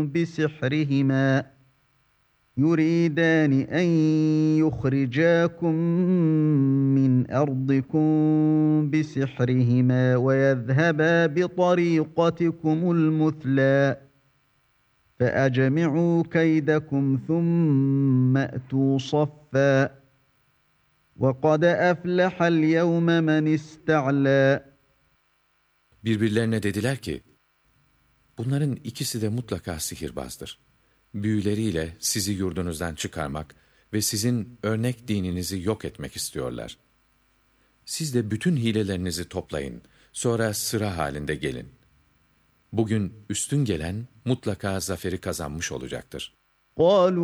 بسحرهما يريدان أن يخرجاكم من أرضكم بسحرهما ويذهبا بطريقتكم المثلى فأجمعوا كيدكم ثم أتوا صفا وقد أفلح اليوم من استعلى. Birbirlerine dediler ki, bunların ikisi de mutlaka sihirbazdır. Büyüleriyle sizi yurdunuzdan çıkarmak ve sizin örnek dininizi yok etmek istiyorlar. Siz de bütün hilelerinizi toplayın, sonra sıra halinde gelin. Bugün üstün gelen mutlaka zaferi kazanmış olacaktır.